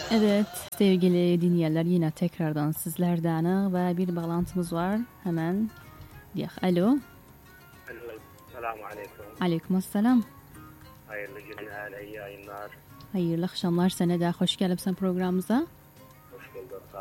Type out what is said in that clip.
Evet sevgili dinleyenler yine tekrardan sizlerden ve bir bağlantımız var. Hemen diyor. Alo. Selamun aleyküm. Aleykümselam. Hayırlı günler, iyi yayınlar. Hayırlı akşamlar sana da hoş geldin programımıza.